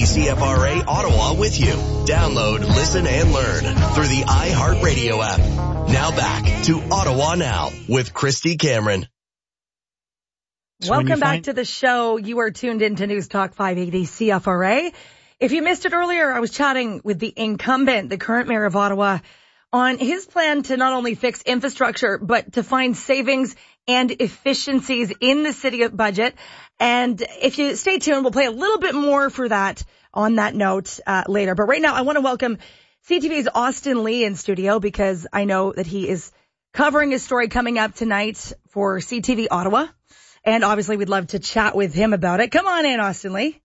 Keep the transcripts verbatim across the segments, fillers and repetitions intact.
C F R A Ottawa with you. Download, listen, and learn through the iHeartRadio app. Now back to Ottawa Now with Christy Cameron. So Welcome back find- to the show. You are tuned into News Talk five eighty C F R A. If you missed it earlier, I was chatting with the incumbent, the current mayor of Ottawa, on his plan to not only fix infrastructure, but to find savings and efficiencies in the city budget. And if you stay tuned, we'll play a little bit more for that on that note uh, later. But right now, I want to welcome C T V's Austin Lee in studio because I know that he is covering his story coming up tonight for C T V Ottawa. And obviously, we'd love to chat with him about it. Come on in, Austin Lee.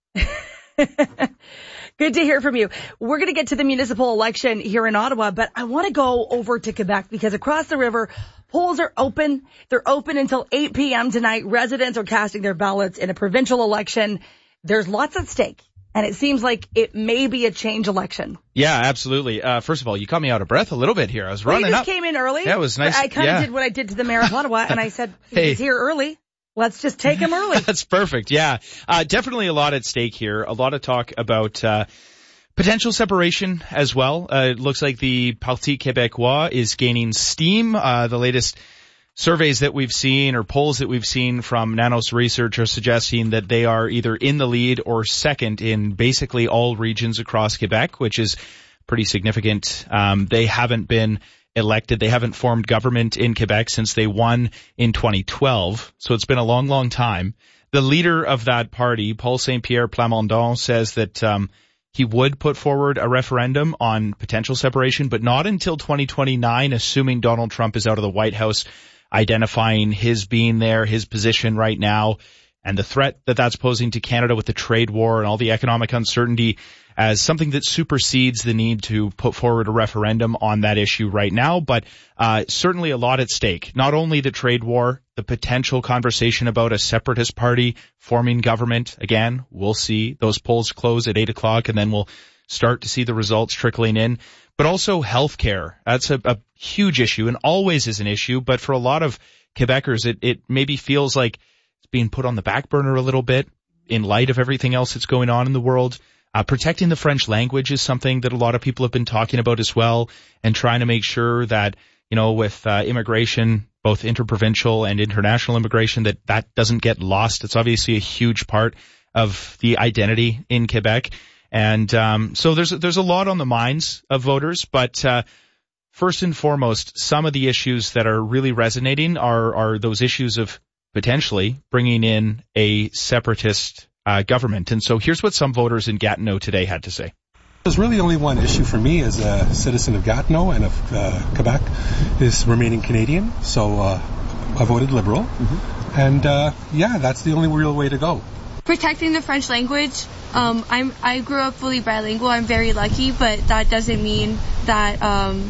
Good to hear from you. We're going to get to the municipal election here in Ottawa, but I want to go over to Quebec because across the river, polls are open. They're open until eight p.m. tonight. Residents are casting their ballots in a provincial election. There's lots at stake, and it seems like it may be a change election. Yeah, absolutely. Uh, first of all, you caught me out of breath a little bit here. I was well, running you just up. came in early. Yeah, it was nice. I kind of yeah. did what I did to the mayor of Ottawa, and I said, Hey. he's here early. Let's just take him early. That's perfect. Yeah. Uh, definitely a lot at stake here. A lot of talk about, uh, potential separation as well. Uh, it looks like the Parti Québécois is gaining steam. Uh, the latest surveys that we've seen or polls that we've seen from Nanos Research are suggesting that they are either in the lead or second in basically all regions across Quebec, which is pretty significant. Um, they haven't been elected. They haven't formed government in Quebec since they won in twenty twelve. So it's been a long, long time. The leader of that party, Paul Saint-Pierre Plamondon, says that um, he would put forward a referendum on potential separation, but not until twenty twenty-nine, assuming Donald Trump is out of the White House, identifying his being there, his position right now, and the threat that that's posing to Canada with the trade war and all the economic uncertainty as something that supersedes the need to put forward a referendum on that issue right now. But uh certainly a lot at stake. Not only the trade war, the potential conversation about a separatist party forming government. Again, we'll see. Those polls close at eight o'clock, and then we'll start to see the results trickling in. But also healthcare. That's a, a huge issue and always is an issue. But for a lot of Quebecers, it, it maybe feels like it's being put on the back burner a little bit in light of everything else that's going on in the world. Uh, protecting the French language is something that a lot of people have been talking about as well, and trying to make sure that, you know, with uh, immigration, both interprovincial and international immigration, that that doesn't get lost. It's obviously a huge part of the identity in Quebec. And um so there's there's a lot on the minds of voters, but uh first and foremost, some of the issues that are really resonating are are those issues of potentially bringing in a separatist Uh, government. And so here's what some voters in Gatineau today had to say. There's really only one issue for me as a citizen of Gatineau and of uh, Quebec is remaining Canadian. So uh, I voted Liberal. Mm-hmm. And uh, yeah, that's the only real way to go. Protecting the French language. Um, I'm, I grew up fully bilingual. I'm very lucky, but that doesn't mean that um,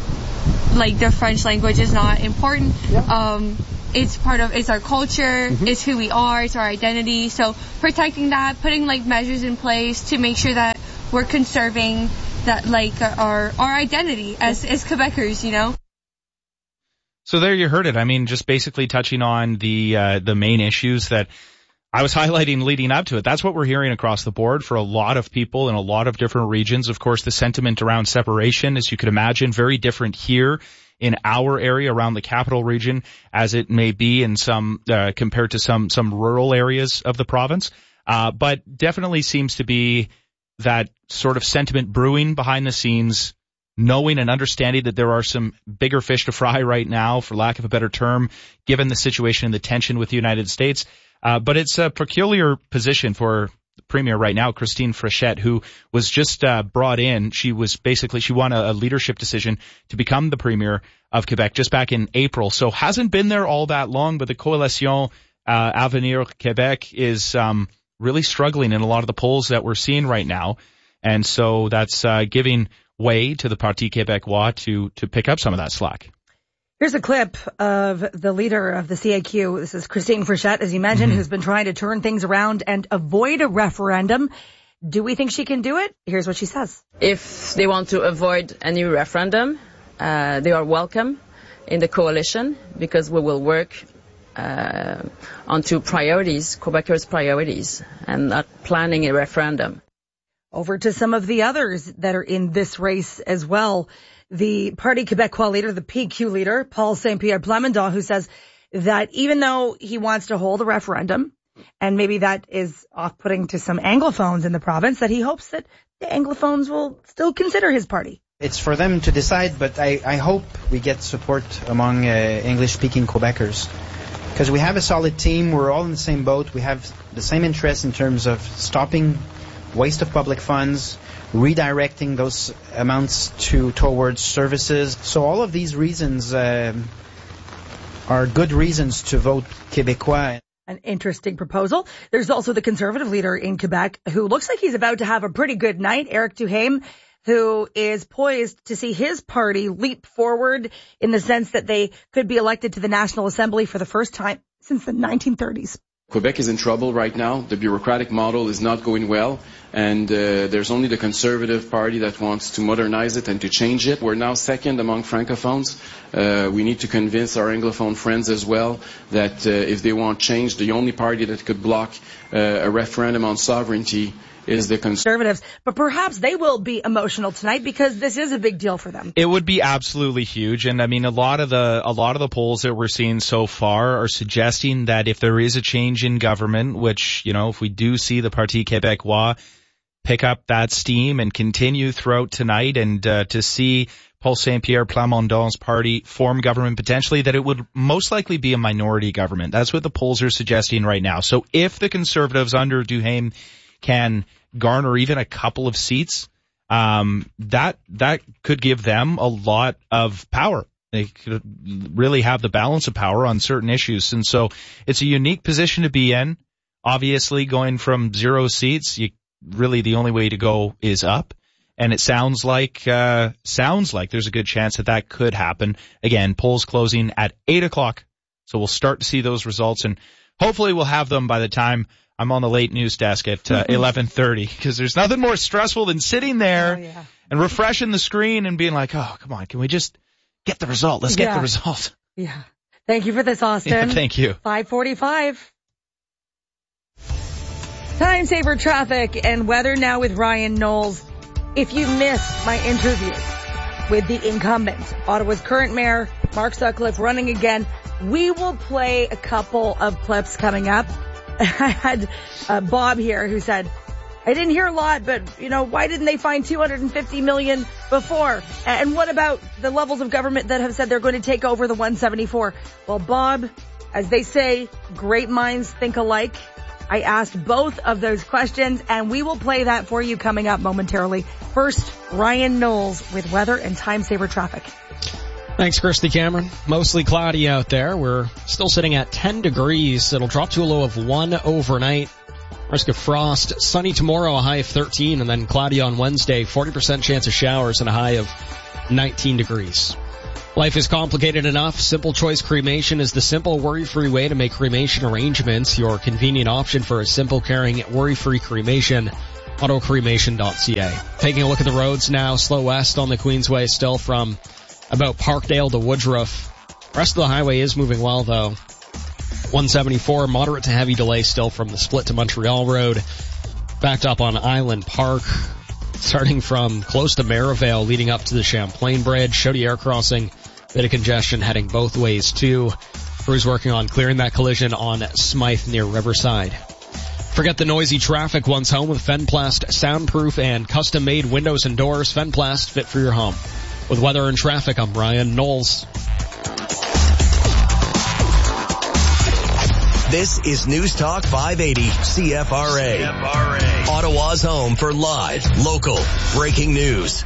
like the French language is not important. Yeah. Um, It's part of, it's our culture, mm-hmm. It's who we are, it's our identity. So protecting that, putting like measures in place to make sure that we're conserving that, like our, our identity as, as Quebecers, you know? So there you heard it. I mean, just basically touching on the, uh, the main issues that I was highlighting leading up to it. That's what we're hearing across the board for a lot of people in a lot of different regions. Of course, the sentiment around separation, as you could imagine, very different here in our area around the capital region as it may be in some, uh, compared to some, some rural areas of the province. Uh, but definitely seems to be that sort of sentiment brewing behind the scenes, knowing and understanding that there are some bigger fish to fry right now, for lack of a better term, given the situation and the tension with the United States. Uh, but it's a peculiar position for the Premier right now, Christine Frechette, who was just uh, brought in. She was basically, she won a, a leadership decision to become the Premier of Quebec just back in April. So hasn't been there all that long, but the Coalition uh, Avenir Québec is um, really struggling in a lot of the polls that we're seeing right now. And so that's uh, giving way to the Parti Québécois to, to pick up some of that slack. Here's a clip of the leader of the C A Q. This is Christine Frechette, as you mentioned, mm-hmm. who's been trying to turn things around and avoid a referendum. Do we think she can do it? Here's what she says. If they want to avoid any referendum, uh, they are welcome in the coalition because we will work uh, on two priorities, Quebecers' priorities, and not planning a referendum. Over to some of the others that are in this race as well. The Parti Québécois leader, the P Q leader, Paul Saint-Pierre Plamondon, who says that even though he wants to hold a referendum, and maybe that is off-putting to some Anglophones in the province, that he hopes that the Anglophones will still consider his party. It's for them to decide, but I, I hope we get support among uh, English-speaking Quebecers. Because we have a solid team, we're all in the same boat, we have the same interests in terms of stopping waste of public funds, redirecting those amounts to towards services. So all of these reasons uh, are good reasons to vote Québécois. An interesting proposal. There's also the Conservative leader in Quebec who looks like he's about to have a pretty good night, Éric Duhaime, who is poised to see his party leap forward in the sense that they could be elected to the National Assembly for the first time since the nineteen thirties. Quebec is in trouble right now. The bureaucratic model is not going well, and uh, there's only the Conservative Party that wants to modernize it and to change it. We're now second among Francophones. Uh, we need to convince our Anglophone friends as well that uh, if they want change, the only party that could block uh, a referendum on sovereignty is the Conservatives. But perhaps they will be emotional tonight because this is a big deal for them. It would be absolutely huge. And I mean, a lot of the, a lot of the polls that we're seeing so far are suggesting that if there is a change in government, which, you know, if we do see the Parti Québécois pick up that steam and continue throughout tonight and uh, to see Paul Saint-Pierre Plamondon's party form government potentially, that it would most likely be a minority government. That's what the polls are suggesting right now. So if the Conservatives under Duhaime can garner even a couple of seats, um, that that could give them a lot of power. They could really have the balance of power on certain issues. And so it's a unique position to be in. Obviously, going from zero seats, you really the only way to go is up. And it sounds like uh, sounds like there's a good chance that that could happen. Again, polls closing at eight o'clock. So we'll start to see those results, and hopefully we'll have them by the time I'm on the late news desk at uh, eleven thirty, because there's nothing more stressful than sitting there oh, yeah. and refreshing the screen and being like, oh, come on, can we just get the result? Let's get yeah. the result. Yeah. Thank you for this, Austin. Yeah, thank you. five forty-five. Time saver traffic and weather now with Ryan Knowles. If you missed my interview with the incumbent, Ottawa's current mayor, Mark Sutcliffe, running again, we will play a couple of clips coming up. I had uh, Bob here who said, I didn't hear a lot, but, you know, why didn't they find two hundred fifty million dollars before? And what about the levels of government that have said they're going to take over the one seventy-four? Well, Bob, as they say, great minds think alike. I asked both of those questions, and we will play that for you coming up momentarily. First, Ryan Knowles with weather and time saver traffic. Thanks, Christy Cameron. Mostly cloudy out there. We're still sitting at ten degrees. It'll drop to a low of one overnight. Risk of frost. Sunny tomorrow, a high of thirteen, and then cloudy on Wednesday. forty percent chance of showers and a high of nineteen degrees. Life is complicated enough. Simple Choice Cremation is the simple, worry-free way to make cremation arrangements. Your convenient option for a simple, caring, worry-free cremation. auto cremation dot c a. Taking a look at the roads now. Slow west on the Queensway still from about Parkdale to Woodruff. Rest of the highway is moving well, though. one seventy-four, moderate to heavy delay still from the split to Montreal Road. Backed up on Island Park, starting from close to Merivale, leading up to the Champlain Bridge. Chaudière crossing, bit of congestion heading both ways, too. Crews working on clearing that collision on Smythe near Riverside. Forget the noisy traffic once home with Fenplast soundproof and custom-made windows and doors. Fenplast, fit for your home. With weather and traffic, I'm Ryan Knowles. This is News Talk five eighty C F R A. C F R A. Ottawa's home for live, local, breaking news.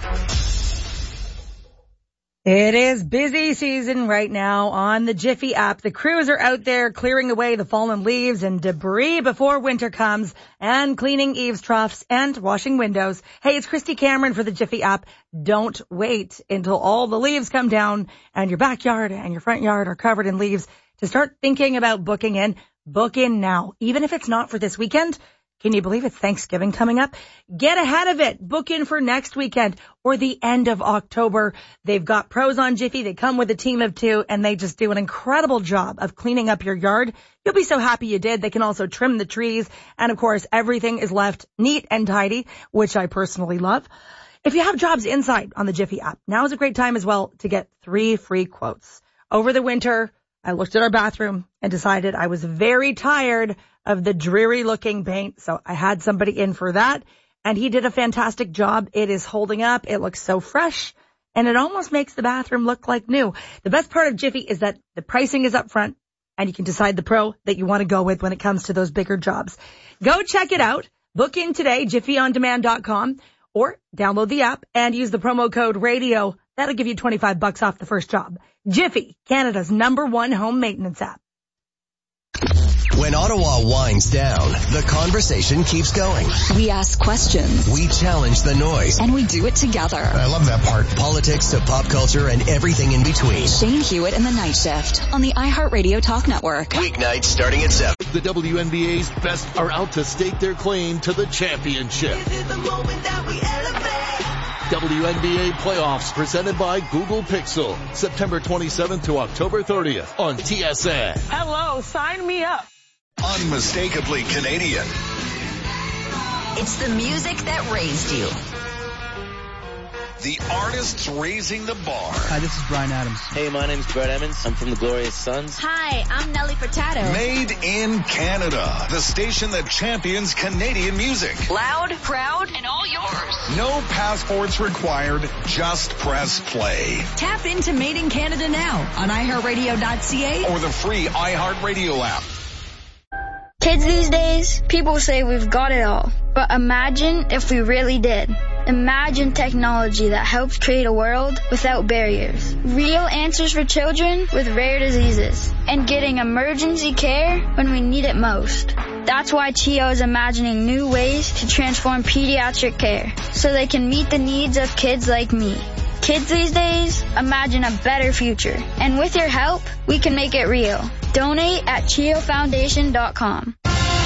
It is busy season right now on the Jiffy app. The crews are out there clearing away the fallen leaves and debris before winter comes, and cleaning eaves troughs and washing windows. Hey, it's Christy Cameron for the Jiffy app. Don't wait until all the leaves come down and your backyard and your front yard are covered in leaves to start thinking about booking in. Book in now. Even if it's not for this weekend, Can you believe it's Thanksgiving coming up? Get ahead of it. Book in for next weekend or the end of October. They've got pros on Jiffy. They come with a team of two, and they just do an incredible job of cleaning up your yard. You'll be so happy you did. They can also trim the trees. And, of course, everything is left neat and tidy, which I personally love. If you have jobs inside on the Jiffy app, now is a great time as well to get three free quotes. Over the winter, I looked at our bathroom and decided I was very tired of the dreary looking paint. So I had somebody in for that, and he did a fantastic job. It is holding up. It looks so fresh, and it almost makes the bathroom look like new. The best part of Jiffy is that the pricing is up front, and you can decide the pro that you want to go with when it comes to those bigger jobs. Go check it out. Book in today, jiffy on demand dot com, or download the app and use the promo code radio. That'll give you twenty-five bucks off the first job. Jiffy, Canada's number one home maintenance app. When Ottawa winds down, the conversation keeps going. We ask questions. We challenge the noise. And we do it together. I love that part. Politics to pop culture and everything in between. Shane Hewitt and the Night Shift on the iHeartRadio Talk Network. Weeknights starting at seven. The W N B A's best are out to stake their claim to the championship. This is the moment that we elevate. W N B A playoffs presented by Google Pixel. September twenty-seventh to October thirtieth on T S N. Hello, sign me up. Unmistakably Canadian. It's the music that raised you. The artists raising the bar. Hi, this is Bryan Adams. Hey, my name's Brett Emmons. I'm from the Glorious Sons. Hi, I'm Nelly Furtado. Made in Canada. The station that champions Canadian music. Loud, proud, and all yours. No passports required. Just press play. Tap into Made in Canada now on i heart radio dot c a or the free iHeartRadio app. Kids these days, people say we've got it all. But imagine if we really did. Imagine technology that helps create a world without barriers. Real answers for children with rare diseases. And getting emergency care when we need it most. That's why C H I O is imagining new ways to transform pediatric care so they can meet the needs of kids like me. Kids these days, imagine a better future. And with your help, we can make it real. Donate at C H I O foundation dot com.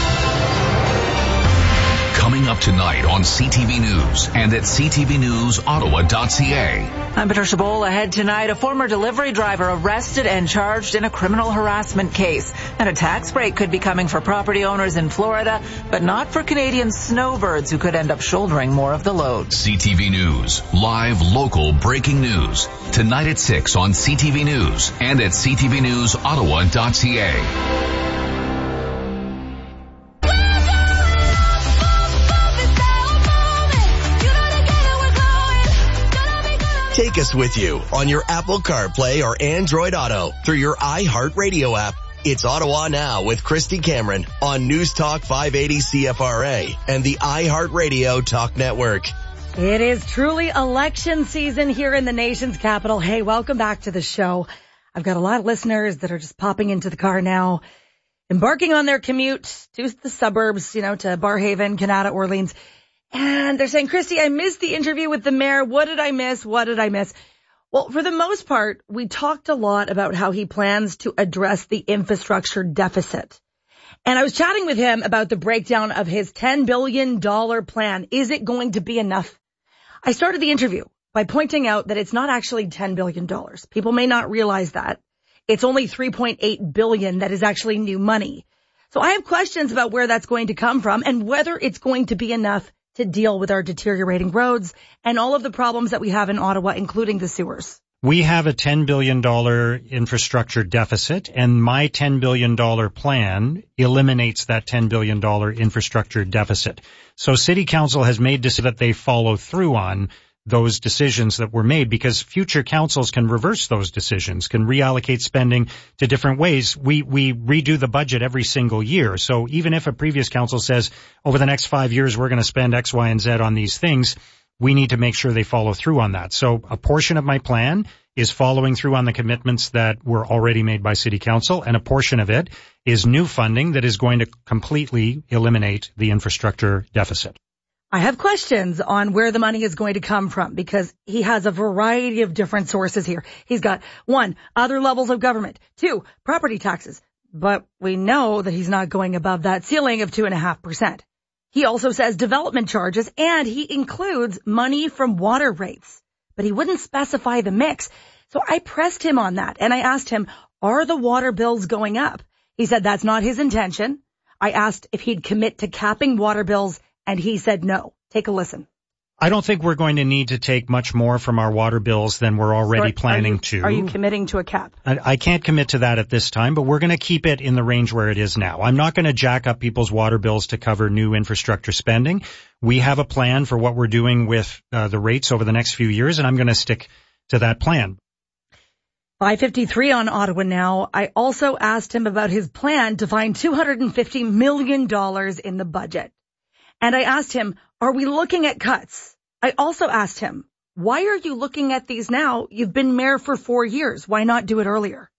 Coming up tonight on C T V News and at c t v news ottawa dot c a. I'm Patricia Bowl. Ahead tonight, a former delivery driver arrested and charged in a criminal harassment case. And a tax break could be coming for property owners in Florida, but not for Canadian snowbirds who could end up shouldering more of the load. C T V News, live local breaking news. Tonight at six on C T V News and at c t v news ottawa dot c a. Take us with you on your Apple CarPlay or Android Auto through your iHeartRadio app. It's Ottawa Now with Christy Cameron on News Talk five eighty C F R A and the iHeartRadio Talk Network. It is truly election season here in the nation's capital. Hey, welcome back to the show. I've got a lot of listeners that are just popping into the car now, embarking on their commute to the suburbs, you know, to Barrhaven, Canada, Orleans. And they're saying, Christy, I missed the interview with the mayor. What did I miss? What did I miss? Well, for the most part, we talked a lot about how he plans to address the infrastructure deficit. And I was chatting with him about the breakdown of his ten billion dollars plan. Is it going to be enough? I started the interview by pointing out that it's not actually ten billion dollars. People may not realize that. It's only three point eight billion dollars that is actually new money. So I have questions about where that's going to come from and whether it's going to be enough to deal with our deteriorating roads and all of the problems that we have in Ottawa, including the sewers. We have a ten billion dollars infrastructure deficit, and my ten billion dollars plan eliminates that ten billion dollars infrastructure deficit. So City Council has made decisions that they follow through on those decisions that were made, because future councils can reverse those decisions, can reallocate spending to different ways. We, we redo the budget every single year. So even if a previous council says over the next five years, we're going to spend X, Y, and Z on these things, we need to make sure they follow through on that. So a portion of my plan is following through on the commitments that were already made by City Council, and a portion of it is new funding that is going to completely eliminate the infrastructure deficit. I have questions on where the money is going to come from, because he has a variety of different sources here. He's got, one, other levels of government, two, property taxes, but we know that he's not going above that ceiling of two and a half percent. He also says development charges, and he includes money from water rates. But he wouldn't specify the mix. So I pressed him on that, and I asked him, are the water bills going up? He said that's not his intention. I asked if he'd commit to capping water bills, and he said no. Take a listen. I don't think we're going to need to take much more from our water bills than we're already So planning are you, to. Are you committing to a cap? I, I can't commit to that at this time, but we're going to keep it in the range where it is now. I'm not going to jack up people's water bills to cover new infrastructure spending. We have a plan for what we're doing with uh, the rates over the next few years, and I'm going to stick to that plan. five fifty-three on Ottawa Now. I also asked him about his plan to find two hundred fifty million dollars in the budget. And I asked him, are we looking at cuts? I also asked him, why are you looking at these now? You've been mayor for four years. Why not do it earlier?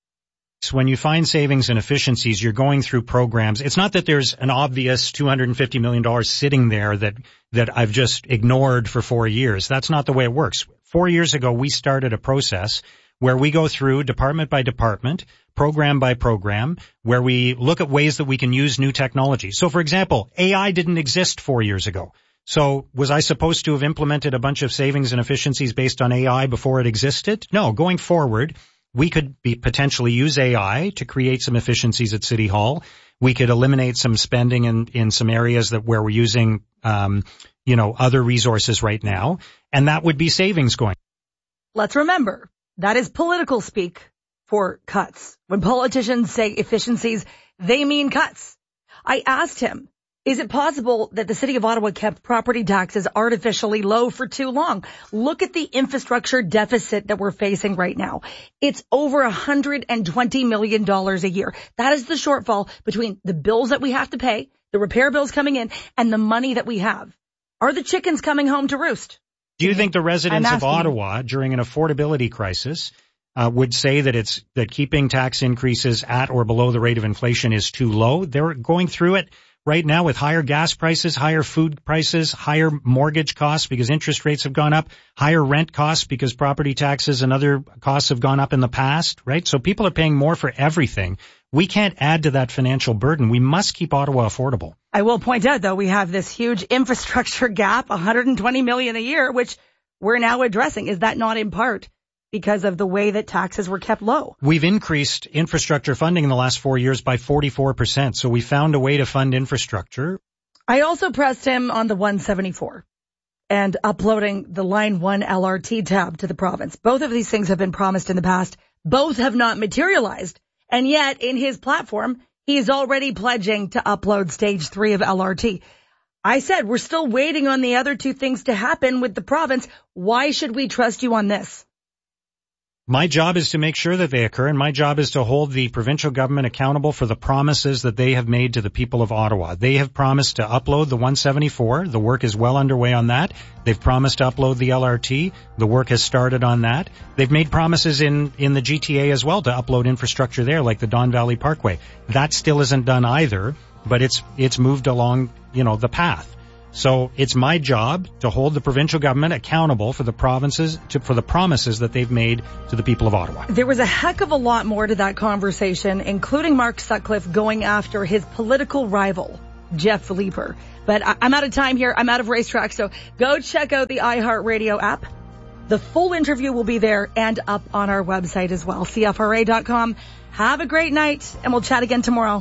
So when you find savings and efficiencies, you're going through programs. It's not that there's an obvious two hundred fifty million dollars sitting there that, that I've just ignored for four years. That's not the way it works. Four years ago, we started a process where we go through department by department, program by program, where we look at ways that we can use new technology. So, for example, A I didn't exist four years ago. So was I supposed to have implemented a bunch of savings and efficiencies based on A I before it existed? No, going forward, we could be potentially use A I to create some efficiencies at City Hall. We could eliminate some spending in, in some areas that where we're using, um, you know, other resources right now. And that would be savings going. Let's remember, that is political speak for cuts. When politicians say efficiencies, they mean cuts. I asked him, is it possible that the city of Ottawa kept property taxes artificially low for too long? Look at the infrastructure deficit that we're facing right now. It's over one hundred twenty million dollars a year. That is the shortfall between the bills that we have to pay, the repair bills coming in, and the money that we have. Are the chickens coming home to roost? Do you think the residents of Ottawa during an affordability crisis uh, would say that it's that keeping tax increases at or below the rate of inflation is too low? They're going through it right now with higher gas prices, higher food prices, higher mortgage costs because interest rates have gone up, higher rent costs because property taxes and other costs have gone up in the past, right? So people are paying more for everything. We can't add to that financial burden. We must keep Ottawa affordable. I will point out, though, we have this huge infrastructure gap, one hundred twenty million dollars a year, which we're now addressing. Is that not in part because of the way that taxes were kept low? We've increased infrastructure funding in the last four years by forty-four percent. So we found a way to fund infrastructure. I also pressed him on the one seventy-four and uploading the Line one L R T tab to the province. Both of these things have been promised in the past. Both have not materialized. And yet, in his platform, he's already pledging to upload stage three of L R T. I said, we're still waiting on the other two things to happen with the province. Why should we trust you on this? My job is to make sure that they occur, and my job is to hold the provincial government accountable for the promises that they have made to the people of Ottawa. They have promised to upload the one seventy-four. The work is well underway on that. They've promised to upload the L R T. The work has started on that. They've made promises in, in the G T A as well to upload infrastructure there, like the Don Valley Parkway. That still isn't done either, but it's, it's moved along, you know, the path. So it's my job to hold the provincial government accountable for the provinces, to, for the promises that they've made to the people of Ottawa. There was a heck of a lot more to that conversation, including Mark Sutcliffe going after his political rival, Jeff Leeper. But I, I'm out of time here. I'm out of racetrack. So go check out the iHeartRadio app. The full interview will be there and up on our website as well, C F R A dot com. Have a great night, and we'll chat again tomorrow.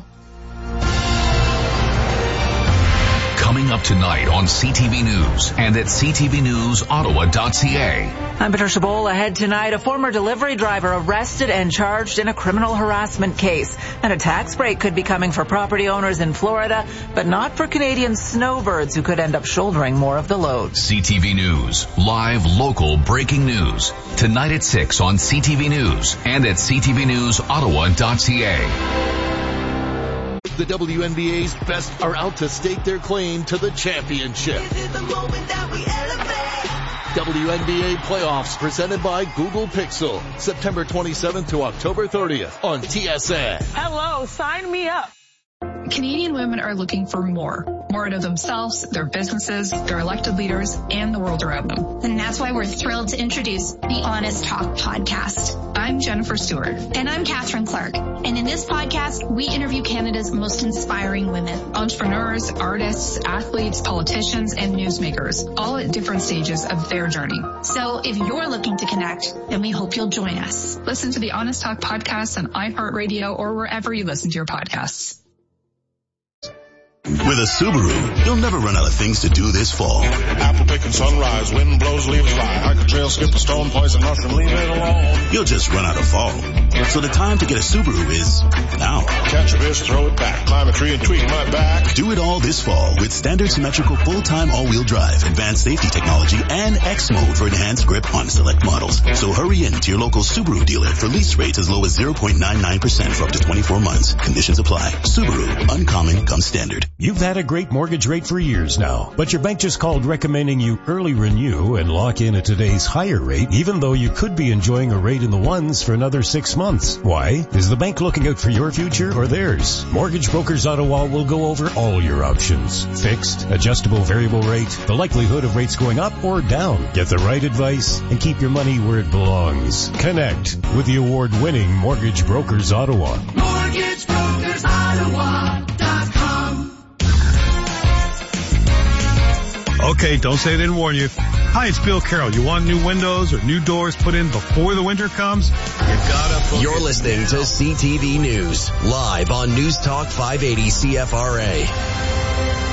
Coming up tonight on C T V News and at c t v news ottawa dot c a. I'm Patricia Bowl. Ahead tonight, a former delivery driver arrested and charged in a criminal harassment case. And a tax break could be coming for property owners in Florida, but not for Canadian snowbirds who could end up shouldering more of the load. C T V News, live local breaking news. Tonight at six on C T V News and at c t v news ottawa dot c a. The W N B A's best are out to stake their claim to the championship. This is the moment that we elevate. W N B A playoffs presented by Google Pixel. September twenty-seventh to October thirtieth on T S N. Hello, sign me up. Canadian women are looking for more. more out of themselves, their businesses, their elected leaders, and the world around them. And that's why we're thrilled to introduce the Honest Talk podcast. I'm Jennifer Stewart. And I'm Catherine Clark. And in this podcast, we interview Canada's most inspiring women. Entrepreneurs, artists, athletes, politicians, and newsmakers, all at different stages of their journey. So if you're looking to connect, then we hope you'll join us. Listen to the Honest Talk podcast on iHeartRadio or wherever you listen to your podcasts. With a Subaru, you'll never run out of things to do this fall. Apple picking sunrise, wind blows, leaves fly. Hiker trail, skip a stone, poison mushroom, leave it alone. You'll just run out of fall. So the time to get a Subaru is now. Catch a fish, throw it back, climb a tree and tweak my back. Do it all this fall with standard symmetrical full-time all-wheel drive, advanced safety technology, and X mode for enhanced grip on select models. So hurry in to your local Subaru dealer for lease rates as low as zero point nine nine percent for up to twenty-four months. Conditions apply. Subaru, uncommon comes standard. You've had a great mortgage rate for years now, but your bank just called recommending you early renew and lock in at today's higher rate, even though you could be enjoying a rate in the ones for another six months. Why? Is the bank looking out for your future or theirs? Mortgage Brokers Ottawa will go over all your options. Fixed, adjustable variable rate, the likelihood of rates going up or down. Get the right advice and keep your money where it belongs. Connect with the award-winning Mortgage Brokers Ottawa. Mortgage Brokers Ottawa dot com. Okay, don't say I didn't warn you. Hi, it's Bill Carroll. You want new windows or new doors put in before the winter comes? You gotta. You're listening to C T V News, live on News Talk five eighty C F R A.